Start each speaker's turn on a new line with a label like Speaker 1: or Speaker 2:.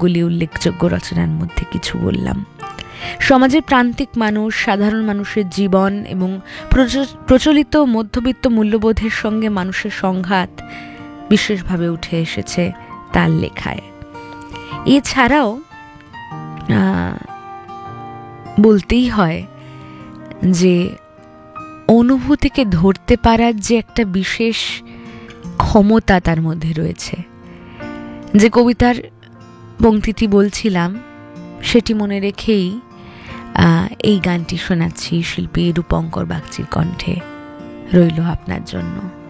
Speaker 1: কতকগুলি উল্লেখযোগ্য রচনার মধ্যে কিছু বললাম। সমাজের প্রান্তিক মানুষ, সাধারণ মানুষের জীবন এবং প্রচলিত মধ্যবিত্ত মূল্যবোধের সঙ্গে মানুষের সংঘাত বিশেষভাবে উঠে এসেছে তার লেখায়। এছাড়াও বলতেই হয় যে অনুভূতিকে ধরতে পারার যে একটা বিশেষ ক্ষমতা তার মধ্যে রয়েছে। যে কবিতার পংক্তিটি বলছিলাম সেটি মনে রেখেই এই গানটি শোনাচ্ছি শিল্পী রূপঙ্কর বাগচির কণ্ঠে। রইল আপনার জন্য।